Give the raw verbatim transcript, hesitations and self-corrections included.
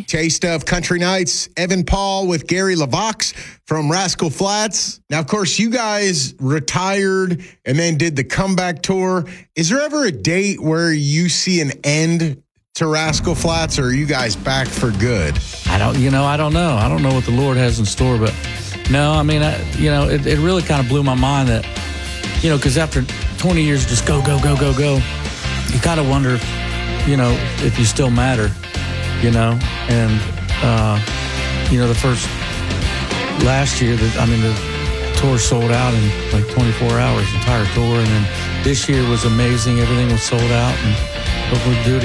Taste of Country Nights, Evan Paul with Gary LaVox from Rascal Flatts. Now, of course, you guys retired and then did the comeback tour. Is there ever a date where you see an end to Rascal Flatts, or are you guys back for good? I don't, you know, I don't know. I don't know what the Lord has in store, but no, I mean, I, you know, it, it really kind of blew my mind that, you know, because after twenty years, just go, go, go, go, go, you kind of wonder, you know, if you still matter, you know, and, uh, you know, the first, last year, the, I mean, the tour sold out in like twenty-four hours, the entire tour, and then this year was amazing. Everything was sold out, and hopefully do it